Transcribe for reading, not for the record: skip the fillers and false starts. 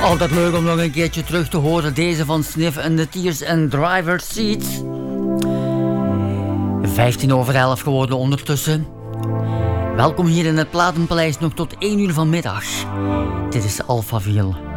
Altijd leuk om nog een keertje terug te horen. Deze van Sniff and the Tears and Driver's Seat. 11:15 geworden ondertussen. Welkom hier in het Platenpaleis nog tot 1 uur vanmiddag. Dit is Alphaville.